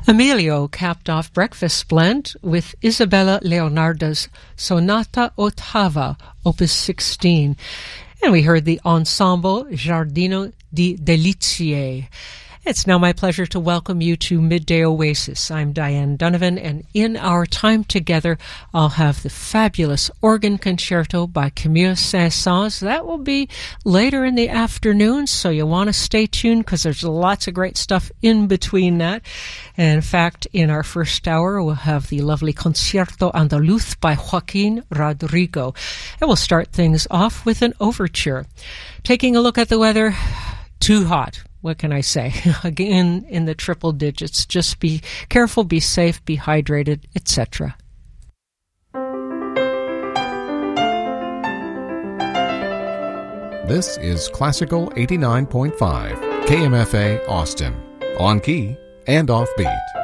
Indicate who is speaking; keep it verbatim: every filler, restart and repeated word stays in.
Speaker 1: Emilio capped off Breakfast Blend with Isabella Leonardo's Sonata Ottava, Opus sixteen. And we heard the ensemble Giardino di Delizie. It's now my pleasure to welcome you to Midday Oasis. I'm Diane Donovan, and in our time together, I'll have the fabulous organ concerto by Camille Saint-Saëns. That will be later in the afternoon, so you want to stay tuned because there's lots of great stuff in between that. And in fact, in our first hour, we'll have the lovely Concierto Andaluz by Joaquin Rodrigo. And we'll start things off with an overture. Taking a look at the weather, too hot. What can I say? Again, in the triple digits. Just be careful, be safe, be hydrated, et cetera.
Speaker 2: This is Classical eighty-nine point five, K M F A Austin, on key and off beat.